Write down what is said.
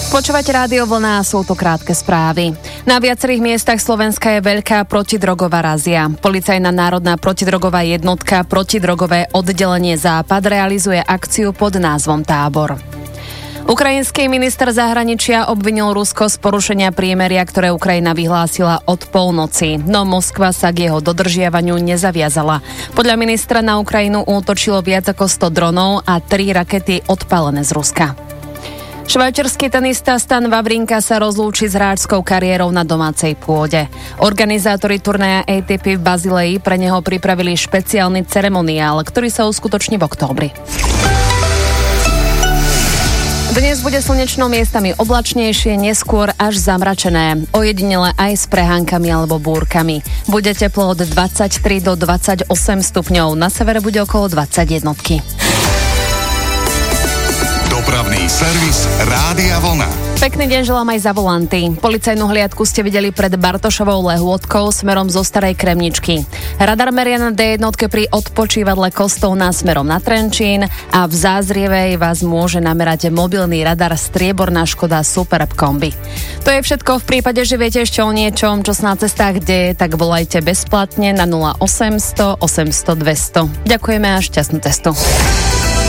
Počúvate Rádio Vlna, sú to krátke správy. Na viacerých miestach Slovenska je veľká protidrogová razia. Policajná národná protidrogová jednotka Protidrogové oddelenie Západ realizuje akciu pod názvom Tábor. Ukrajinský minister zahraničia obvinil Rusko z porušenia prímeria, ktoré Ukrajina vyhlásila od polnoci, no Moskva sa k jeho dodržiavaniu nezaviazala. Podľa ministra na Ukrajinu útočilo viac ako 100 dronov a 3 rakety odpálené z Ruska. Švajčiarsky tenista Stan Wawrinka sa rozlúči s hráčskou kariérou na domácej pôde. Organizátori turnaja ATP v Bazileji pre neho pripravili špeciálny ceremoniál, ktorý sa uskutoční v októbri. Dnes bude slnečno, miestami oblačnejšie, neskôr až zamračené. Ojedinele aj s prehánkami alebo búrkami. Bude teplo od 23 do 28 stupňov, na severe bude okolo 21. Dopravný servis Rádia Vlna. Pekný deň želám aj za volanty. Policajnú hliadku ste videli pred Bartošovou Lehôtkou smerom zo Starej Kremničky. Radar meria na D1 pri odpočívadle Kostovná smerom na Trenčín a v Zázrievej vás môže namerať mobilný radar Strieborná Škoda Superb kombi. To je všetko. V prípade, že viete ešte o niečom, čo sa na cestách deje, tak volajte bezplatne na 0800 800 200. Ďakujeme a šťastnú cestu.